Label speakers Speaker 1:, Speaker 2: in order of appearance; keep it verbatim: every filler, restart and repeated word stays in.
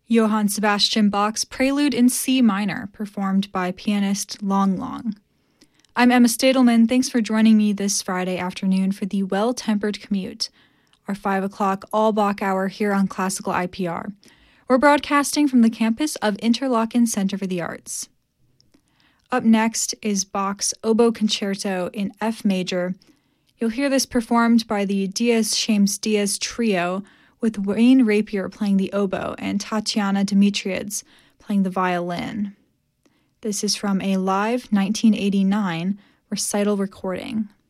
Speaker 1: Johann Sebastian Bach's Prelude in C minor, performed by pianist Long Long. I'm Emma Stadelman. Thanks for joining me this Friday afternoon for the Well-Tempered Commute, our five o'clock all-Bach hour here on Classical I P R. We're broadcasting from the campus of Interlochen Center for the Arts. Up next is Bach's Oboe Concerto in F major. You'll hear this performed by the Diaz Shames Diaz Trio, with Wayne Rapier playing the oboe and Tatiana Dimitriades playing the violin. This is from a live nineteen eighty-nine recital recording.